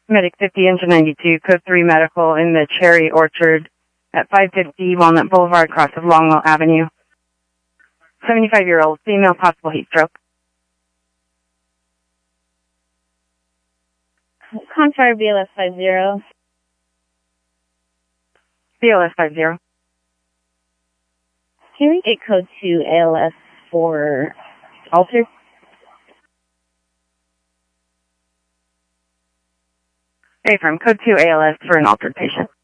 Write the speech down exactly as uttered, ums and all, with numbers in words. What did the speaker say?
Medic fifty, Engine ninety-two, Code three Medical in the Cherry Orchard at five fifty Walnut Boulevard, cross of Longwell Avenue. seventy-five-year-old female, possible heat stroke. Confire B L S five zero. B L S five zero. Can we get code two A L S for altered? Affirm, code two A L S for an altered patient.